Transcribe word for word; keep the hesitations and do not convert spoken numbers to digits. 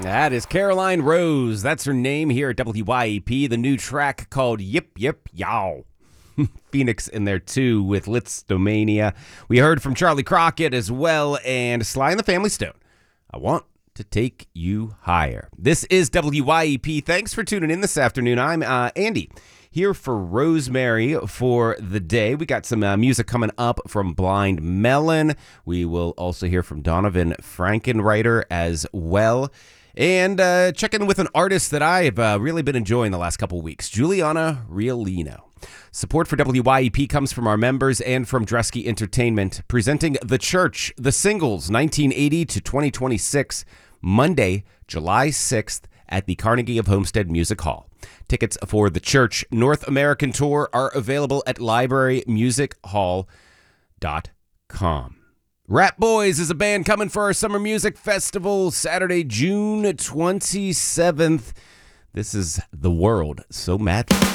That is Caroline Rose. That's her name here at W Y E P. The new track called Yip Yip Yow. Phoenix in there too with Litztomania. We heard from Charlie Crockett as well and Sly and the Family Stone. I want to take you higher. This is W Y E P. Thanks for tuning in this afternoon. I'm uh, Andy here for Rosemary for the day. We got some uh, music coming up from Blind Melon. We will also hear from Donovan Frankenreiter as well. And uh, check in with an artist that I've uh, really been enjoying the last couple weeks, Juliana Riolino. Support for W Y E P comes from our members and from Dresky Entertainment, presenting The Church, The Singles, nineteen eighty to twenty twenty-six, Monday, July sixth, at the Carnegie of Homestead Music Hall. Tickets for The Church North American Tour are available at library music hall dot com. Rat Boys is a band coming for our Summer Music Festival, Saturday, June twenty-seventh. This is The World So Magic.